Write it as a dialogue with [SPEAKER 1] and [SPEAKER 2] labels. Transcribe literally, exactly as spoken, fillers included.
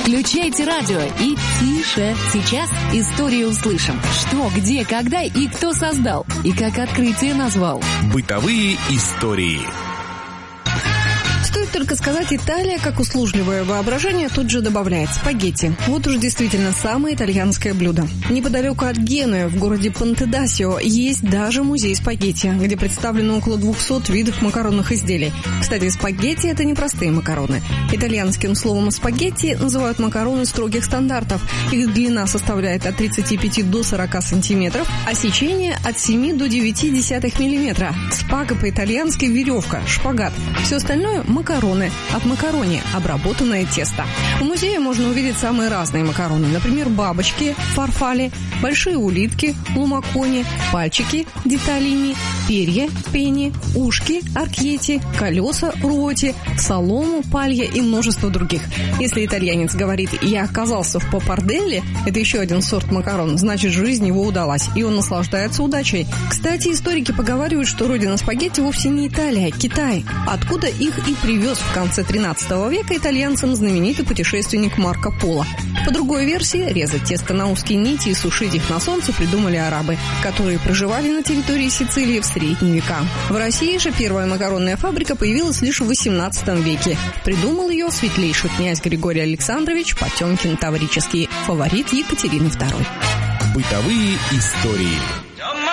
[SPEAKER 1] Включайте радио и тише. Сейчас историю услышим. Что, где, когда и кто создал. И как открытие назвал.
[SPEAKER 2] Бытовые истории.
[SPEAKER 3] Стоит только сказать, Италия, как услужливое воображение, тут же добавляет спагетти. Вот уж действительно самое итальянское блюдо. Неподалеку от Генуи, в городе Понте-Дассио, есть даже музей спагетти, где представлено около двухсот видов макаронных изделий. Кстати, спагетти – это не простые макароны. Итальянским словом спагетти называют макароны строгих стандартов. Их длина составляет от тридцати пяти до сорока сантиметров, а сечение от семи до девяти десятых миллиметра. Спага по-итальянски – веревка, шпагат. Все остальное – макароны. От макарони – обработанное тесто. В музее можно увидеть самые разные макароны. Например, бабочки, фарфали, большие улитки, лумакони, пальчики, деталини, перья, пени, ушки, аркьети, колеса, руоти, солому, палья и множество других. Если итальянец говорит «я оказался в паппарделле», это еще один сорт макарон, значит, жизнь его удалась, и он наслаждается удачей. Кстати, историки поговаривают, что родина спагетти вовсе не Италия, а Китай, откуда их и привез в конце тринадцатого века итальянцам знаменитый путешественник Марко Поло. По другой версии, резать тесто на узкие нити и сушить их на солнце придумали арабы, которые проживали на территории Сицилии в средние века. В России же первая макаронная фабрика появилась лишь в восемнадцатом веке. Придумал ее светлейший князь Григорий Александрович Потемкин Таврический, фаворит Екатерины второй.
[SPEAKER 2] Бытовые истории.